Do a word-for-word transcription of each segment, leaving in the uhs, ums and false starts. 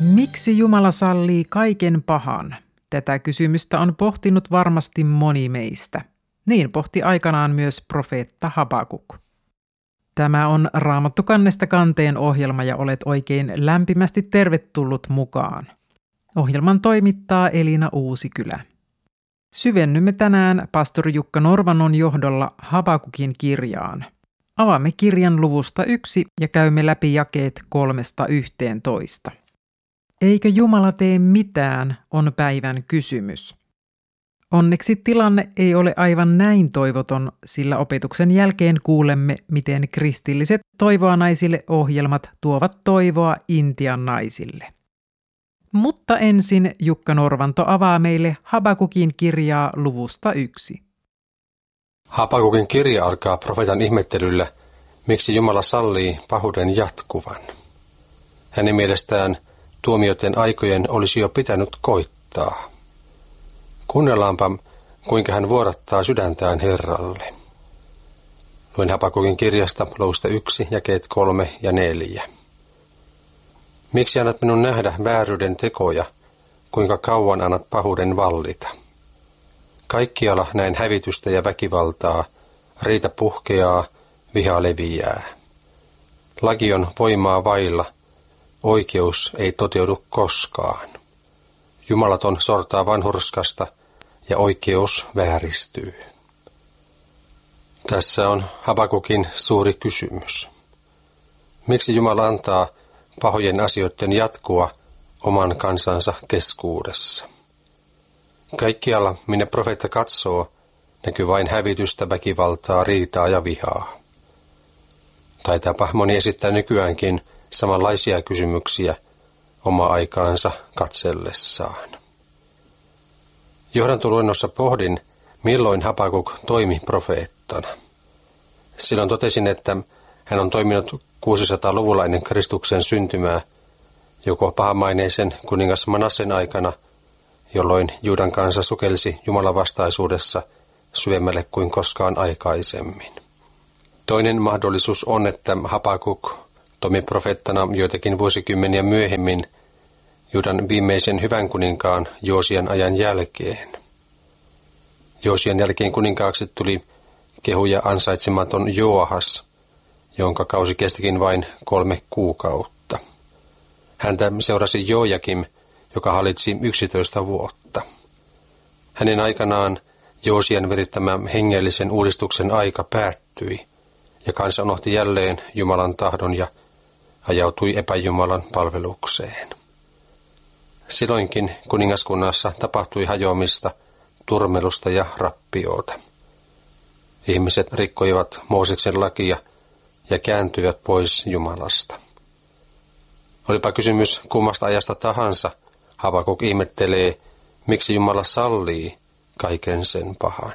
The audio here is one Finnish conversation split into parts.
Miksi Jumala sallii kaiken pahan? Tätä kysymystä on pohtinut varmasti moni meistä. Niin pohti aikanaan myös profeetta Habakuk. Tämä on Raamattu kannesta kanteen ohjelma ja olet oikein lämpimästi tervetullut mukaan. Ohjelman toimittaa Elina Uusikylä. Syvennymme tänään pastori Jukka Norvanon johdolla Habakukin kirjaan. Avaamme kirjan luvusta yksi ja käymme läpi jakeet kolmesta yhteentoista. Eikö Jumala tee mitään, on päivän kysymys. Onneksi tilanne ei ole aivan näin toivoton, sillä opetuksen jälkeen kuulemme, miten kristilliset Toivoa naisille -ohjelmat tuovat toivoa Intian naisille. Mutta ensin Jukka Norvanto avaa meille Habakukin kirjaa luvusta yksi. Habakukin kirja alkaa profeetan ihmettelyllä, miksi Jumala sallii pahuuden jatkuvan. Hänen mielestään tuomioiden aikojen olisi jo pitänyt koittaa. Kuunnellaanpa, kuinka hän vuodattaa sydäntään Herralle. Luen Habakukin kirjasta luvusta yksi, jakeet kolme ja neljä. Miksi annat minun nähdä vääryyden tekoja, kuinka kauan annat pahuuden vallita? Kaikkialla näin hävitystä ja väkivaltaa, riita puhkeaa, viha leviää. Laki on voimaa vailla, oikeus ei toteudu koskaan. Jumalaton sortaa vanhurskasta ja oikeus vääristyy. Tässä on Habakukin suuri kysymys. Miksi Jumala antaa pahojen asioiden jatkua oman kansansa keskuudessa? Kaikkialla, minne profeetta katsoo, näkyy vain hävitystä, väkivaltaa, riitaa ja vihaa. Taitaapa moni esittää nykyäänkin samanlaisia kysymyksiä oma aikaansa katsellessaan. Johdantoluennossa pohdin, milloin Habakuk toimi profeettana. Silloin totesin, että hän on toiminut kuusisataaluvulla ennen Kristuksen syntymää, joko pahamaineisen kuningas Manassen aikana, jolloin Juudan kansa sukelsi Jumalan vastaisuudessa syvemmälle kuin koskaan aikaisemmin. Toinen mahdollisuus on, että Habakuk toimi profeettana joitakin vuosikymmeniä myöhemmin Juudan viimeisen hyvän kuninkaan Joosian ajan jälkeen. Joosian jälkeen kuninkaaksi tuli kehuja ansaitsematon Joahas, jonka kausi kestikin vain kolme kuukautta. Häntä seurasi Jojakim, joka hallitsi yksitoista vuotta. Hänen aikanaan Joosian virittämä hengellisen uudistuksen aika päättyi, ja kansa unohti jälleen Jumalan tahdon ja ajautui epäjumalan palvelukseen. Silloinkin kuningaskunnassa tapahtui hajoamista, turmelusta ja rappioota. Ihmiset rikkoivat Mooseksen lakia ja kääntyivät pois Jumalasta. Olipa kysymys kummasta ajasta tahansa, Habakuk ihmettelee, miksi Jumala sallii kaiken sen pahan.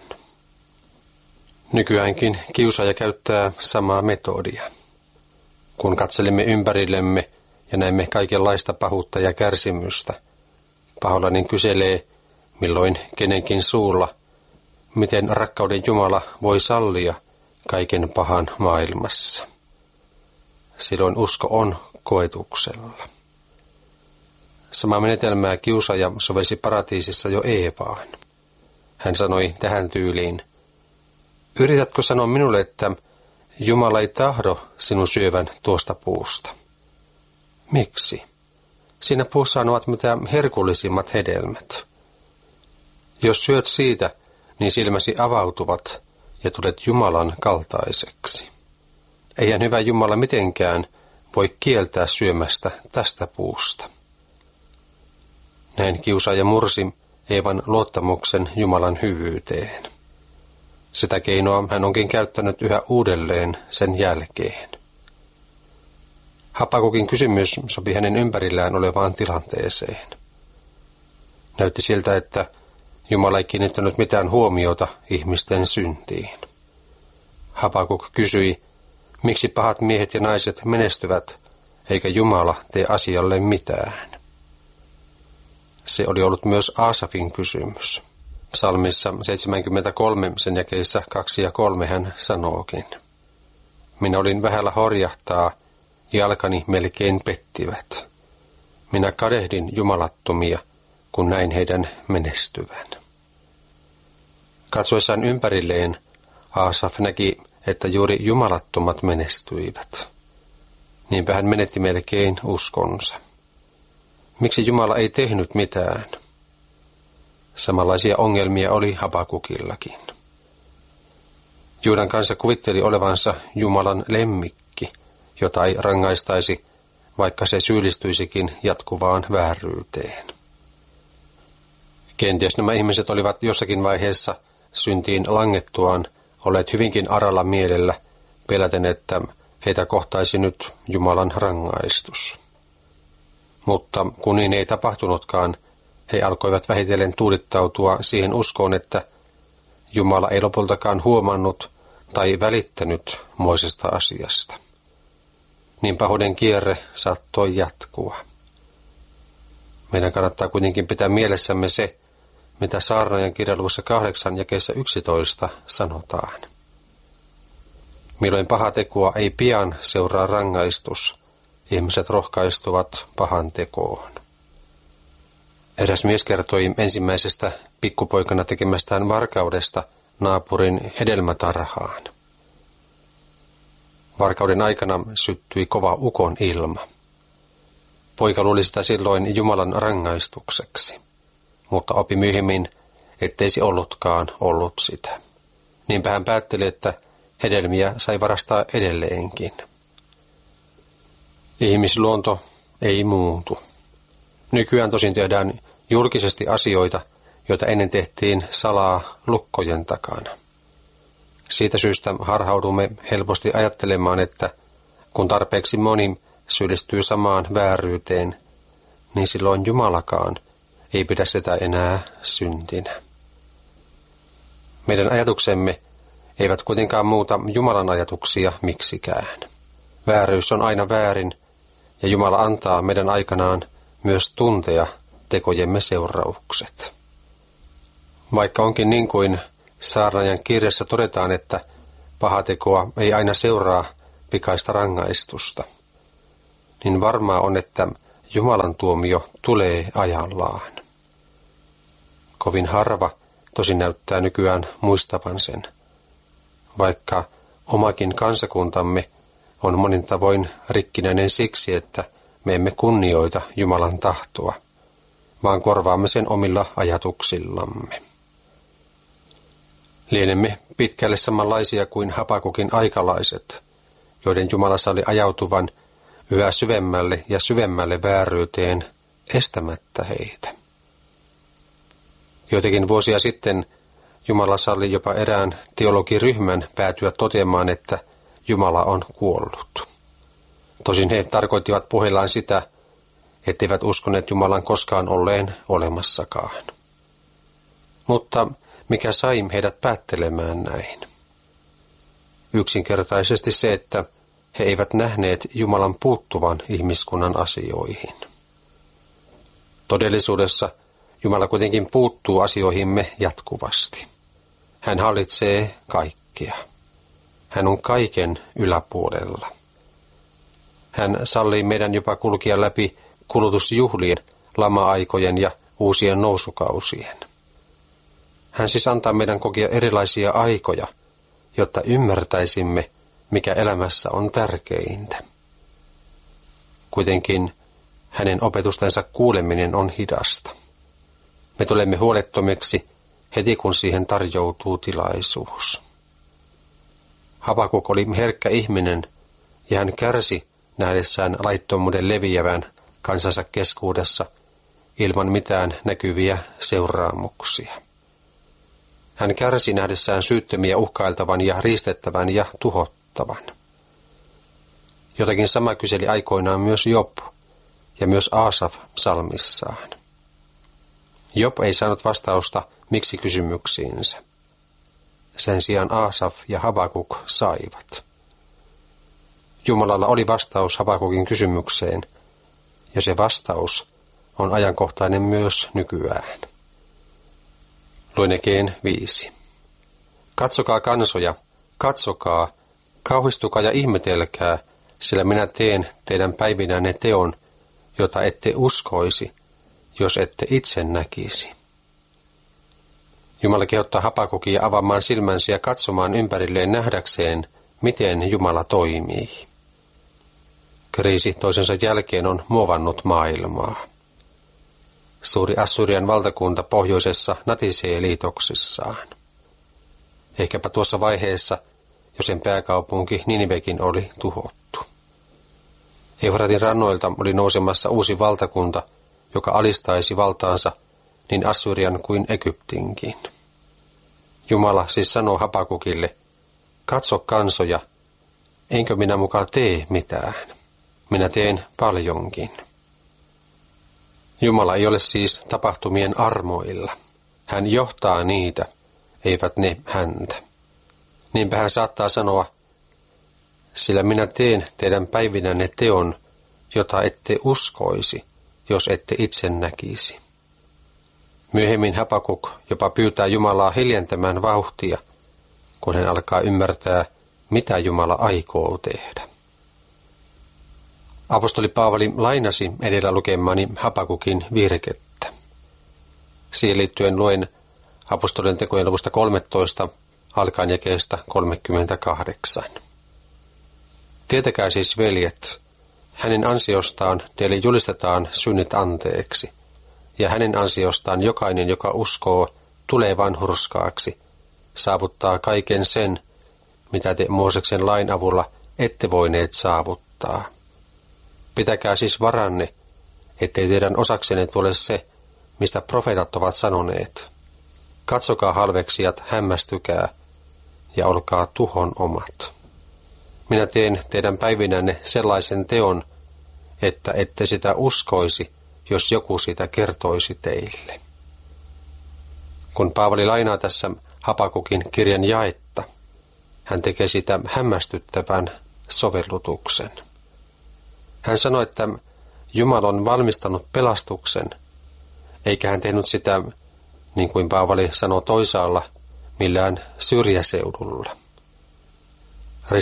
Nykyäänkin kiusaaja käyttää samaa metodia. Kun katselemme ympärillemme ja näemme kaikenlaista pahuutta ja kärsimystä, paholainen kyselee, milloin kenenkin suulla, miten rakkauden Jumala voi sallia kaiken pahan maailmassa. Silloin usko on koetuksella. Samaa menetelmää kiusaaja sovelsi paratiisissa jo Eevaan. Hän sanoi tähän tyyliin, yritätkö sanoa minulle, että Jumala ei tahdo sinun syövän tuosta puusta? Miksi? Siinä puussa ovat mitä herkullisimmat hedelmät. Jos syöt siitä, niin silmäsi avautuvat ja tulet Jumalan kaltaiseksi. Eihän hyvä Jumala mitenkään voi kieltää syömästä tästä puusta. Näin kiusaaja mursi Eevan luottamuksen Jumalan hyvyyteen. Sitä keinoa hän onkin käyttänyt yhä uudelleen sen jälkeen. Habakukin kysymys sopi hänen ympärillään olevaan tilanteeseen. Näytti siltä, että Jumala ei kiinnittänyt mitään huomiota ihmisten syntiin. Habakuk kysyi, miksi pahat miehet ja naiset menestyvät, eikä Jumala tee asialle mitään. Se oli ollut myös Aasafin kysymys. Psalmissa seitsemänkymmentäkolme sen jakeissa kaksi ja kolme hän sanookin. Minä olin vähällä horjahtaa, jalkani melkein pettivät. Minä kadehdin jumalattomia, kun näin heidän menestyvän. Katsoessaan ympärilleen, Aasaf näki, että juuri jumalattomat menestyivät. Niinpä hän menetti melkein uskonsa. Miksi Jumala ei tehnyt mitään? Samanlaisia ongelmia oli Habakukillakin. Juudan kansa kuvitteli olevansa Jumalan lemmikki, jota ei rangaistaisi, vaikka se syyllistyisikin jatkuvaan vääryyteen. Kenties nämä ihmiset olivat jossakin vaiheessa syntiin langettuaan olleet hyvinkin aralla mielellä, peläten, että heitä kohtaisi nyt Jumalan rangaistus. Mutta kun niin ei tapahtunutkaan, he alkoivat vähitellen tuudittautua siihen uskoon, että Jumala ei lopultakaan huomannut tai välittänyt moisesta asiasta. Niin pahuuden kierre saattoi jatkua. Meidän kannattaa kuitenkin pitää mielessämme se, mitä Saarnaajan kirjan luvussa kahdeksan jakeessa yksitoista sanotaan. Milloin paha tekoa ei pian seuraa rangaistus, ihmiset rohkaistuvat pahan tekoon. Eräs mies kertoi ensimmäisestä pikkupoikana tekemästään varkaudesta naapurin hedelmätarhaan. Varkauden aikana syttyi kova ukon ilma. Poika luuli sitä silloin Jumalan rangaistukseksi, mutta opi myöhemmin, ettei se ollutkaan ollut sitä. Niinpä hän päätteli, että hedelmiä sai varastaa edelleenkin. Ihmisluonto ei muutu. Nykyään tosin tehdään julkisesti asioita, joita ennen tehtiin salaa lukkojen takana. Siitä syystä harhaudumme helposti ajattelemaan, että kun tarpeeksi moni syyllistyy samaan vääryyteen, niin silloin Jumalakaan ei pidä sitä enää syntinä. Meidän ajatuksemme eivät kuitenkaan muuta Jumalan ajatuksia miksikään. Vääryys on aina väärin, ja Jumala antaa meidän aikanaan myös tuntea tekojemme seuraukset. Vaikka onkin niin kuin Saarnaajan kirjassa todetaan, että pahatekoa ei aina seuraa pikaista rangaistusta, niin varmaa on, että Jumalan tuomio tulee ajallaan. Kovin harva tosi näyttää nykyään muistavan sen, vaikka omakin kansakuntamme on monin tavoin rikkinäinen siksi, että me emme kunnioita Jumalan tahtoa, vaan korvaamme sen omilla ajatuksillamme. Lienemme pitkälle samanlaisia kuin Habakukin aikalaiset, joiden Jumala salli ajautuvan yhä syvemmälle ja syvemmälle vääryyteen estämättä heitä. Joitakin vuosia sitten Jumala salli jopa erään teologiryhmän päätyä toteamaan, että Jumala on kuollut. Tosin he tarkoittivat puheillaan sitä, etteivät uskoneet Jumalan koskaan olleen olemassakaan. Mutta mikä sai heidät päättelemään näin? Yksinkertaisesti se, että he eivät nähneet Jumalan puuttuvan ihmiskunnan asioihin. Todellisuudessa Jumala kuitenkin puuttuu asioihimme jatkuvasti. Hän hallitsee kaikkea. Hän on kaiken yläpuolella. Hän sallii meidän jopa kulkea läpi kulutusjuhlien, lama-aikojen ja uusien nousukausien. Hän siis antaa meidän kokea erilaisia aikoja, jotta ymmärtäisimme, mikä elämässä on tärkeintä. Kuitenkin hänen opetustensa kuuleminen on hidasta. Me tulemme huolettomiksi heti, kun siihen tarjoutuu tilaisuus. Habakuk oli herkkä ihminen, ja hän kärsi nähdessään laittomuuden leviävän kansansa keskuudessa ilman mitään näkyviä seuraamuksia. Hän kärsi nähdessään syyttömiä uhkailtavan ja riistettävän ja tuhottavan. Jotakin sama kyseli aikoinaan myös Job ja myös Aasaf psalmissaan. Job ei saanut vastausta miksi kysymyksiinsä. Sen sijaan Aasaf ja Habakuk saivat. Jumalalla oli vastaus Habakukin kysymykseen, ja se vastaus on ajankohtainen myös nykyään. Luen Ekeen viisi. Katsokaa kansoja, katsokaa, kauhistukaa ja ihmetelkää, sillä minä teen teidän päivinänne teon, jota ette uskoisi, jos ette itse näkisi. Jumala kehottaa Habakukia avaamaan silmänsä ja katsomaan ympärilleen nähdäkseen, miten Jumala toimii. Kriisi toisensa jälkeen on muovannut maailmaa. Suuri Assyrian valtakunta pohjoisessa natisee liitoksissaan. Ehkäpä tuossa vaiheessa jo sen pääkaupunki Ninivekin oli tuhottu. Eufratin rannoilta oli nousemassa uusi valtakunta, joka alistaisi valtaansa niin Assyrian kuin Egyptinkin. Jumala siis sanoo Habakukille, katso kansoja, enkö minä mukaan tee mitään. Minä teen paljonkin. Jumala ei ole siis tapahtumien armoilla. Hän johtaa niitä, eivät ne häntä. Niinpä hän saattaa sanoa, sillä minä teen teidän päivinänne teon, jota ette uskoisi, jos ette itse näkisi. Myöhemmin Habakuk jopa pyytää Jumalaa hiljentämään vauhtia, kun hän alkaa ymmärtää, mitä Jumala aikoo tehdä. Apostoli Paavali lainasi edellä lukemani Habakukin virkettä. Siihen liittyen luen apostolien tekojen luvusta kolmetoista, alkaen jakeesta kolmekymmentäkahdeksan. Tietäkää siis, veljet, hänen ansiostaan teille julistetaan synnit anteeksi, ja hänen ansiostaan jokainen, joka uskoo, tulee vanhurskaaksi, saavuttaa kaiken sen, mitä te Mooseksen lain avulla ette voineet saavuttaa. Pitäkää siis varanne, ettei teidän osaksenne tule se, mistä profeetat ovat sanoneet. Katsokaa halveksijat, hämmästykää ja olkaa tuhon omat. Minä teen teidän päivinänne sellaisen teon, että ette sitä uskoisi, jos joku sitä kertoisi teille. Kun Paavali lainaa tässä Habakukin kirjan jaetta, hän tekee sitä hämmästyttävän sovellutuksen. Hän sanoi, että Jumala on valmistanut pelastuksen, eikä hän tehnyt sitä, niin kuin Paavali sanoi toisaalla, millään syrjäseudulla.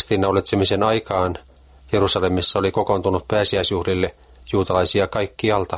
Ristiinnaulitsemisen aikaan Jerusalemissa oli kokoontunut pääsiäisjuhlille juutalaisia kaikkialta